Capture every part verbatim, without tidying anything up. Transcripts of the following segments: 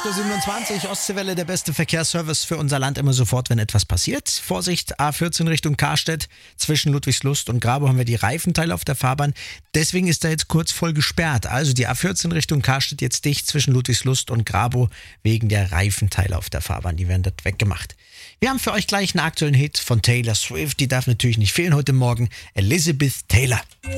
acht Uhr siebenundzwanzig, Ostseewelle, der beste Verkehrsservice für unser Land immer sofort, wenn etwas passiert. Vorsicht, A vierzehn Richtung Karstedt. Zwischen Ludwigslust und Grabow haben wir die Reifenteile auf der Fahrbahn. Deswegen ist da jetzt kurz voll gesperrt. Also die A vierzehn Richtung Karstedt jetzt dicht zwischen Ludwigslust und Grabow wegen der Reifenteile auf der Fahrbahn. Die werden dort weggemacht. Wir haben für euch gleich einen aktuellen Hit von Taylor Swift. Die darf natürlich nicht fehlen heute Morgen. Elizabeth Taylor.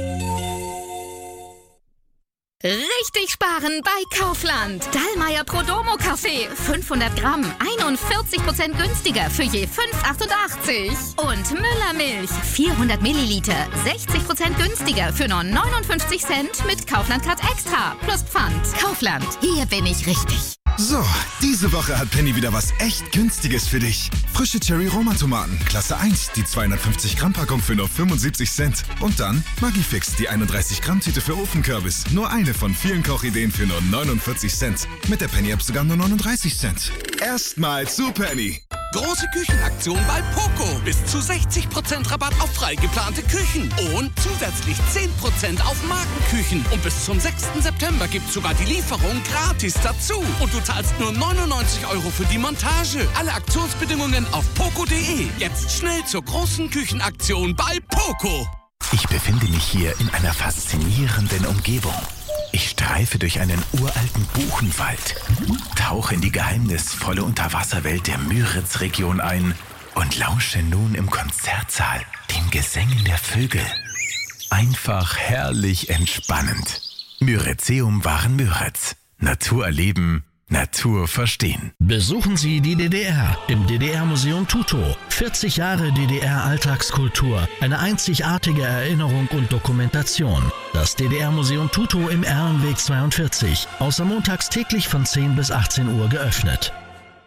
Richtig sparen bei Kaufland. Dallmayr Prodomo Kaffee. fünfhundert Gramm. einundvierzig Prozent günstiger für je fünf Euro achtundachtzig. Und Müller Milch. vierhundert Milliliter. sechzig Prozent günstiger für nur neunundfünfzig Cent mit Kaufland Card Extra. Plus Pfand. Kaufland. Hier bin ich richtig. So, diese Woche hat Penny wieder was echt Günstiges für dich. Frische Cherry-Roma-Tomaten, Klasse eins, die zweihundertfünfzig Gramm Packung für nur fünfundsiebzig Cent. Und dann Maggi-Fix, die einunddreißig Gramm Tüte für Ofenkürbis. Nur eine von vielen Kochideen für nur neunundvierzig Cent. Mit der Penny-App sogar nur neununddreißig Cent. Erstmal zu Penny. Große Küchenaktion bei Poco. Bis zu sechzig Prozent Rabatt auf frei geplante Küchen. Und zusätzlich zehn Prozent auf Markenküchen. Und bis zum sechsten September gibt's sogar die Lieferung gratis dazu. Und du zahlst nur neunundneunzig Euro für die Montage. Alle Aktionsbedingungen auf poco punkt de. Jetzt schnell zur großen Küchenaktion bei Poco. Ich befinde mich hier in einer faszinierenden Umgebung. Ich streife durch einen uralten Buchenwald, tauche in die geheimnisvolle Unterwasserwelt der Müritz-Region ein und lausche nun im Konzertsaal den Gesängen der Vögel. Einfach herrlich entspannend. Müritzeum waren Müritz. Natur erleben, Natur verstehen. Besuchen Sie die D D R im D D R-Museum Tutow. vierzig Jahre D D R-Alltagskultur, eine einzigartige Erinnerung und Dokumentation. Das D D R-Museum Tutow im Erlenweg zweiundvierzig, außer montags täglich von zehn bis achtzehn Uhr geöffnet.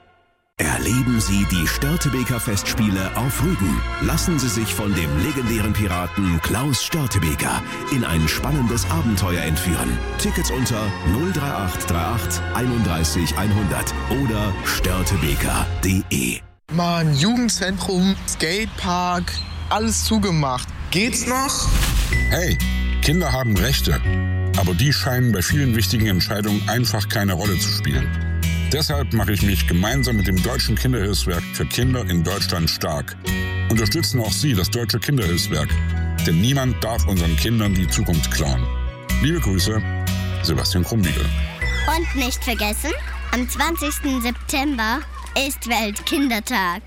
Erleben Sie die Störtebeker Festspiele auf Rügen. Lassen Sie sich von dem legendären Piraten Klaus Störtebeker in ein spannendes Abenteuer entführen. Tickets unter null drei acht drei acht einunddreißig hundert oder störtebeker punkt de. Mann, Jugendzentrum, Skatepark, alles zugemacht. Geht's noch? Hey, Kinder haben Rechte, aber die scheinen bei vielen wichtigen Entscheidungen einfach keine Rolle zu spielen. Deshalb mache ich mich gemeinsam mit dem Deutschen Kinderhilfswerk für Kinder in Deutschland stark. Unterstützen auch Sie das Deutsche Kinderhilfswerk, denn niemand darf unseren Kindern die Zukunft klauen. Liebe Grüße, Sebastian Krumbiegel. Und nicht vergessen, am zwanzigsten September ist Weltkindertag.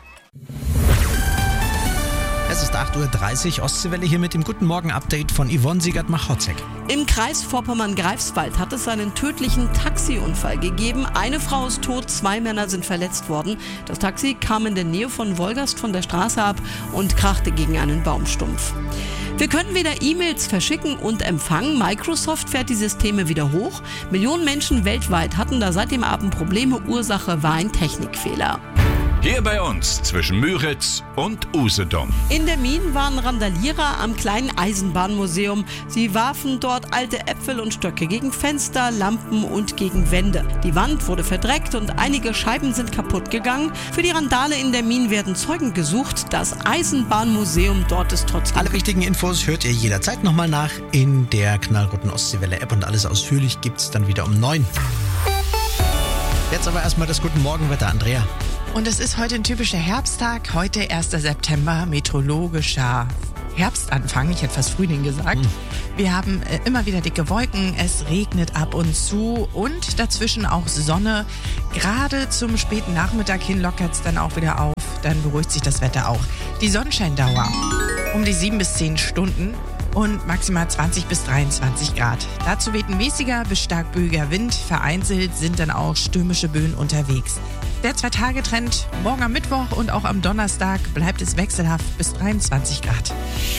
Es ist acht Uhr dreißig, Ostseewelle hier mit dem Guten Morgen-Update von Yvonne Siegert-Machotzek. Im Kreis Vorpommern-Greifswald hat es einen tödlichen Taxiunfall gegeben. Eine Frau ist tot, zwei Männer sind verletzt worden. Das Taxi kam in der Nähe von Wolgast von der Straße ab und krachte gegen einen Baumstumpf. Wir können wieder E-Mails verschicken und empfangen. Microsoft fährt die Systeme wieder hoch. Millionen Menschen weltweit hatten da seit dem Abend Probleme. Ursache war ein Technikfehler. Hier bei uns zwischen Müritz und Usedom. In der Mien waren Randalierer am kleinen Eisenbahnmuseum. Sie warfen dort alte Äpfel und Stöcke gegen Fenster, Lampen und gegen Wände. Die Wand wurde verdreckt und einige Scheiben sind kaputt gegangen. Für die Randale in der Mien werden Zeugen gesucht. Das Eisenbahnmuseum dort ist trotzdem... Alle wichtigen Infos hört ihr jederzeit nochmal nach in der knallroten Ostseewelle-App und alles ausführlich gibt's dann wieder um neun. Jetzt aber erstmal das Guten Morgen-Wetter, Andrea. Und es ist heute ein typischer Herbsttag. Heute erster September, meteorologischer Herbstanfang. Ich hätte fast Frühling gesagt. Mhm. Wir haben äh, immer wieder dicke Wolken. Es regnet ab und zu und dazwischen auch Sonne. Gerade zum späten Nachmittag hin lockert es dann auch wieder auf. Dann beruhigt sich das Wetter auch. Die Sonnenscheindauer um die sieben bis zehn Stunden. Und maximal zwanzig bis dreiundzwanzig Grad. Dazu weht ein mäßiger bis stark böiger Wind. Vereinzelt sind dann auch stürmische Böen unterwegs. Der Zwei-Tage-Trend morgen am Mittwoch und auch am Donnerstag bleibt es wechselhaft bis dreiundzwanzig Grad.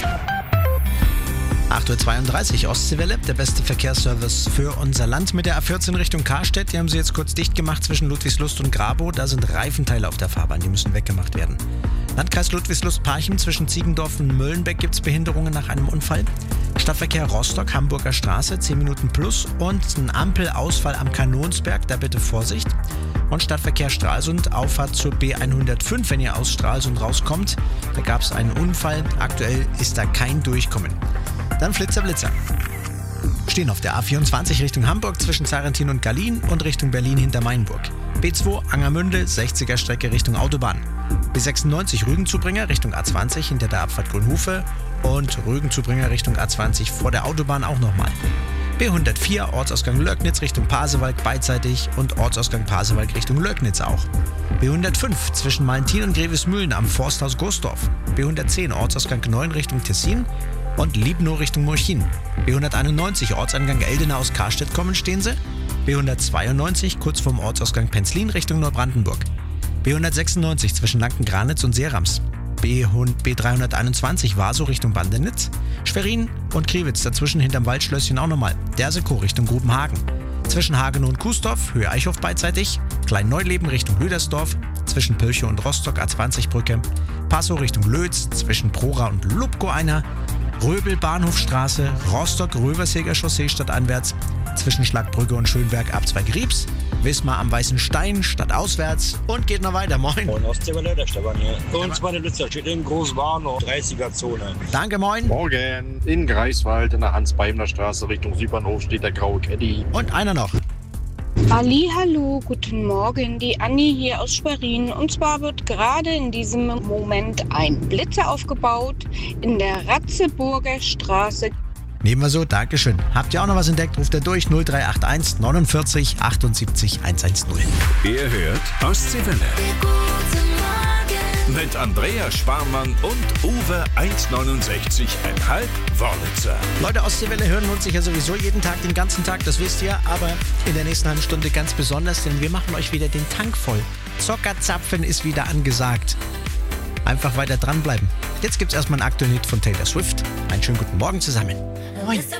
acht Uhr zweiunddreißig, Ostseewelle, der beste Verkehrsservice für unser Land mit der A vierzehn Richtung Karstedt. Die haben sie jetzt kurz dicht gemacht zwischen Ludwigslust und Grabow. Da sind Reifenteile auf der Fahrbahn, die müssen weggemacht werden. Landkreis Ludwigslust-Parchim zwischen Ziegendorf und Möllenbeck gibt es Behinderungen nach einem Unfall. Stadtverkehr Rostock, Hamburger Straße, zehn Minuten plus und ein Ampelausfall am Kanonsberg, da bitte Vorsicht. Und Stadtverkehr Stralsund, Auffahrt zur B hundertfünf, wenn ihr aus Stralsund rauskommt. Da gab es einen Unfall, aktuell ist da kein Durchkommen. Dann Flitzer Blitzer. Stehen auf der A vierundzwanzig Richtung Hamburg zwischen Sarrentin und Gallien und Richtung Berlin hinter Mainburg. B zwei Angermünde, sechziger Strecke Richtung Autobahn. B sechsundneunzig Rügenzubringer Richtung A zwanzig hinter der Abfahrt Grünhufe und Rügenzubringer Richtung A zwanzig vor der Autobahn auch nochmal. B hundertvier Ortsausgang Löcknitz Richtung Pasewalk beidseitig und Ortsausgang Pasewalk Richtung Löcknitz auch. B hundertfünf zwischen Malentin und Grevesmühlen am Forsthaus Gosdorf. B hundertzehn Ortsausgang neun Richtung Tessin und Liebnow Richtung Murchin. B hunderteinundneunzig Ortsangang Eldena aus Karstedt kommen stehen sie. B hundertzweiundneunzig kurz vorm Ortsausgang Penzlin Richtung Neubrandenburg. B hundertsechsundneunzig zwischen Lanken-Granitz und Seerams. B dreihunderteinundzwanzig Vaso Richtung Bandenitz. Schwerin und Kriwitz dazwischen hinterm Waldschlösschen auch nochmal. Dersekow Richtung Grubenhagen. Zwischen Hagen und Kuesdorf, Höhe Eichhof beidseitig. Klein-Neuleben Richtung Lüdersdorf. Zwischen Pilchow und Rostock A zwanzig Brücke. Passow Richtung Lötz. Zwischen Prora und Lubko einer. Röbel Bahnhofstraße. Rostock-Röverseger Chaussee stadtanwärts. Zwischen Schlagbrücke und Schönberg Abzweig Riebs. Wismar am Weißen Stein stadtauswärts und geht noch weiter. Moin. Moin Ostseewelle, der Stefan hier. Und zwar der Blitzer steht in Großwarnow, dreißiger Zone. Danke, moin. Morgen. In Greifswald in der Hans-Beimler-Straße Richtung Südbahnhof steht der graue Caddy. Und einer noch. Ali, hallo, guten Morgen, die Anni hier aus Schwerin. Und zwar wird gerade in diesem Moment ein Blitzer aufgebaut in der Ratzeburger Straße. Nehmen wir so, Dankeschön. Habt ihr auch noch was entdeckt? Ruft er durch null drei acht eins neunundvierzig achtundsiebzig hundertzehn. Ihr hört Ostseewelle. Mit Andrea Sparmann und Uwe eins neunundsechzig Komma fünf Wörlitzer. Leute, Ostseewelle hören uns sicher sowieso jeden Tag, den ganzen Tag, das wisst ihr. Aber in der nächsten halben Stunde ganz besonders, denn wir machen euch wieder den Tank voll. Zockerzapfen ist wieder angesagt. Einfach weiter dranbleiben. Jetzt gibt's erstmal einen aktuellen Hit von Taylor Swift. Einen schönen guten Morgen zusammen. Moin.